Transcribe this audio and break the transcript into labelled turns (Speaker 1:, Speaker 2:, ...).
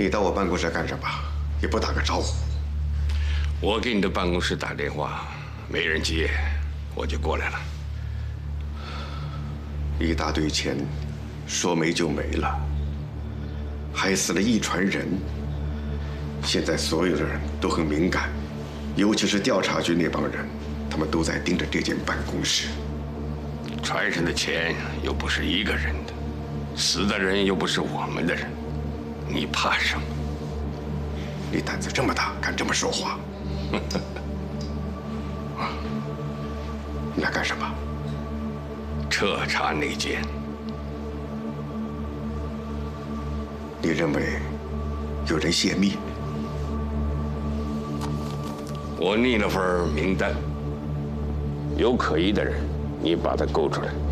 Speaker 1: 你到我办公室干什么？也不打个招呼。
Speaker 2: 我给你的办公室打电话，没人接，我就过来了。
Speaker 1: 一大堆钱，说没就没了，还死了一船人。现在所有的人都很敏感，尤其是调查局那帮人，他们都在盯着这间办公室。
Speaker 2: 船上的钱又不是一个人的，死的人又不是我们的人，你怕什么？
Speaker 1: 你胆子这么大，敢这么说话？你来干什么？
Speaker 2: 彻查内奸。
Speaker 1: 你认为有人泄密？
Speaker 2: 我拟了份名单，有可疑的人，你把他勾出来。